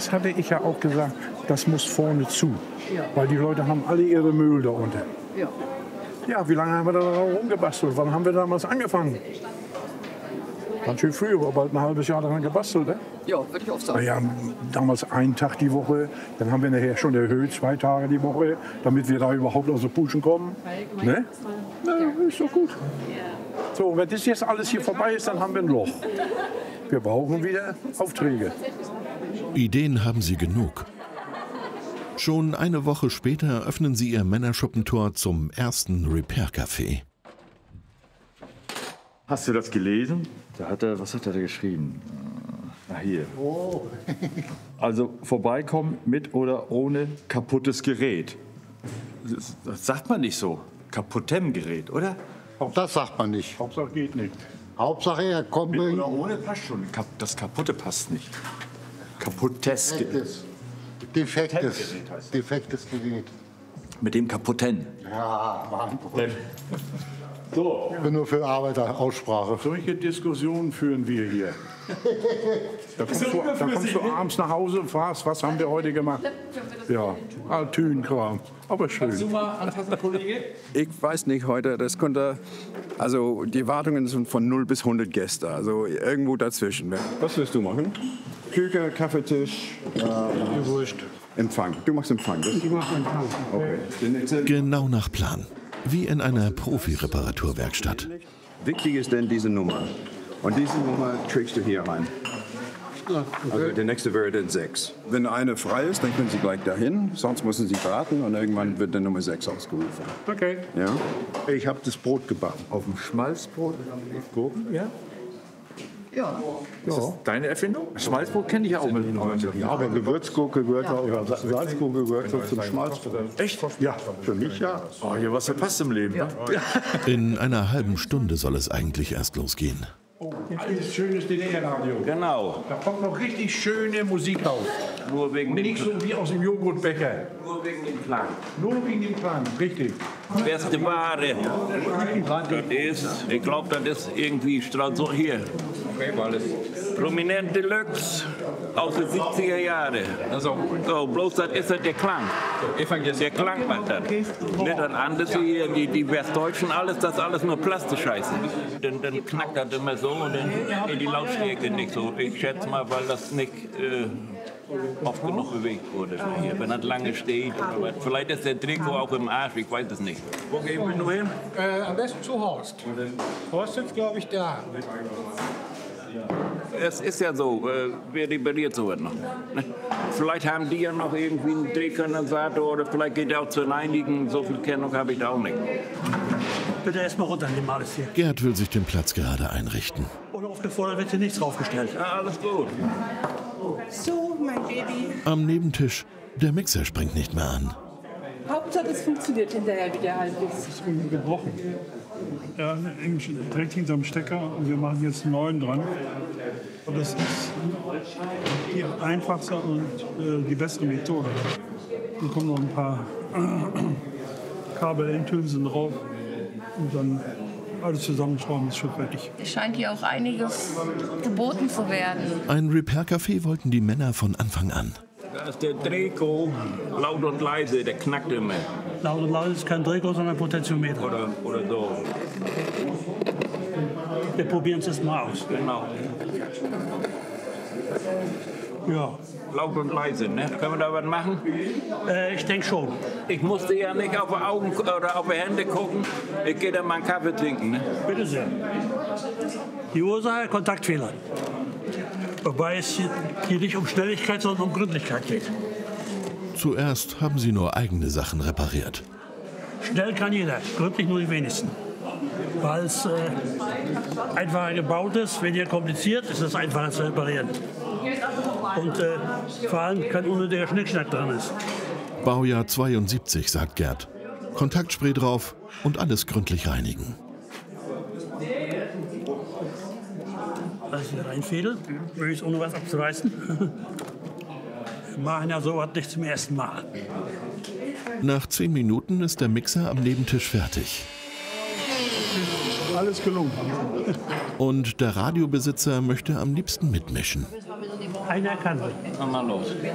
das hatte ich ja auch gesagt, das muss vorne zu. Weil die Leute haben alle ihre Müll da unten. Ja, wie lange haben wir da rumgebastelt? Wann haben wir damals angefangen? Ganz schön früh, aber bald ein halbes Jahr daran gebastelt. Ne? Ja, würde ich auch sagen. Ja, damals einen Tag die Woche, dann haben wir nachher schon erhöht, 2 Tage die Woche, damit wir da überhaupt aus der Puschen kommen. Ne? Na, ist doch gut. So, wenn das jetzt alles hier vorbei ist, dann haben wir ein Loch. Wir brauchen wieder Aufträge. Ideen haben sie genug. Schon eine Woche später öffnen sie ihr Männerschuppentor zum ersten Repair-Café. Hast du das gelesen? Was hat er da geschrieben? Ah, hier. Oh. Also vorbeikommen mit oder ohne kaputtes Gerät. Das sagt man nicht so. Kaputtem Gerät, oder? Auch das sagt man nicht. Hauptsache geht nicht. Hauptsache er kommt Mit oder ohne passt schon. Das Kaputte passt nicht. Kaputtes Gerät. Defektes Gerät. Mit dem Kaputten. Ja, Mann. So. Ich bin nur für Arbeiteraussprache. Solche Diskussionen führen wir hier. Da kommst du abends nach Hause und fragst, was haben wir heute gemacht? Ja, Altünkram, aber schön. Kannst du mal anfassen, Kollege? Ich weiß nicht heute, das könnte, also die Wartungen sind von 0 bis 100 Gäste, also irgendwo dazwischen. Was willst du machen? Küche, Kaffeetisch, Gewürscht. Empfang. Du machst Empfang. Ich mache Empfang. Okay. Genau nach Plan. Wie in einer Profi-Reparaturwerkstatt. Wichtig ist denn diese Nummer. Und diese Nummer trägst du hier rein. Also der nächste wäre dann 6. Wenn eine frei ist, dann können Sie gleich dahin. Sonst müssen Sie warten und irgendwann wird dann Nummer 6 ausgerufen. Okay. Ja? Ich habe das Brot gebacken. Auf dem Schmalzbrot? Gurken, ja? Ja. Ist das deine Erfindung? Schmalzbrot kenne ich ja auch mit Ja, aber Gewürzgurke gehört auch, oder Salzgurke gehört auch zum Schmalzbrot. Echt? Ja, für mich ja. Oh, hier was verpasst im Leben. Ne? In einer halben Stunde soll es eigentlich erst losgehen. Alles schönes DDR-Radio. Genau. Da kommt noch richtig schöne Musik raus. Nur wegen dem, Nicht so wie aus dem Joghurtbecher. nur wegen dem Klang. Nur wegen dem Klang, richtig. Beste Ware. Das ist, ich glaube, das ist irgendwie Stralsund hier. Prominent Deluxe aus den 70er Jahren. So, bloß das ist der Klang. Der Klang macht das. Nicht das andere hier, die Westdeutschen, alles, das ist alles nur Plastikscheiße. Dann knackt das immer so und dann in die Lautstärke nicht so. Ich schätze mal, weil das nicht oft genug bewegt wurde hier. Wenn das lange steht oder was. Vielleicht ist der Trikot auch im Arsch, ich weiß es nicht. Wo gehen wir nur hin? Am besten zu Horst. Horst ist, glaube ich, da. Es ist ja so, wer repariert sowas noch? Vielleicht haben die ja noch irgendwie einen Drehkondensator oder vielleicht geht er auch zu einigen. So viel Kennung habe ich da auch nicht. Bitte erst mal runternehmen, alles hier. Gerd will sich den Platz gerade einrichten. Oder aufgefordert wird hier nichts draufgestellt. Ja, alles gut. So, mein Baby. Am Nebentisch, der Mixer springt nicht mehr an. Hauptsache, es funktioniert hinterher wieder halbwegs. Das ist unten gebrochen. Ja, direkt hinterm Stecker und wir machen jetzt einen neuen dran. Und das ist die einfachste und die bessere Methode. Dann kommen noch ein paar Kabelendhülsen drauf und dann alles zusammenschrauben, ist schon fertig. Es scheint hier auch einiges geboten zu werden. Ein Repair-Café wollten die Männer von Anfang an. Da ist der Drehko, laut und leise, der knackt immer. Laut und leise ist kein Drehko, sondern ein Potentiometer. Oder so. Wir probieren es jetzt mal aus. Genau. Ja. Laut und leise, ne? Können wir da was machen? Ich denke schon. Ich musste ja nicht auf die Augen oder auf die Hände gucken. Ich gehe dann mal einen Kaffee trinken, ne? Bitte sehr. Die Ursache, Kontaktfehler. Wobei es hier nicht um Schnelligkeit, sondern um Gründlichkeit geht. Zuerst haben sie nur eigene Sachen repariert. Schnell kann jeder, gründlich nur die wenigsten. Weil es einfacher gebaut ist, weniger kompliziert, ist es einfacher zu reparieren. Und vor allem kein unnötiger Schnickschnack dran ist. Baujahr 72, sagt Gerd. Kontaktspray drauf und alles gründlich reinigen. Lass ich reinfädeln, möglichst ohne was abzureißen. Wir machen ja sowas nicht zum ersten Mal. Nach 10 Minuten ist der Mixer am Nebentisch fertig. Alles gelungen. Und der Radiobesitzer möchte am liebsten mitmischen. Einer kann. Mal los.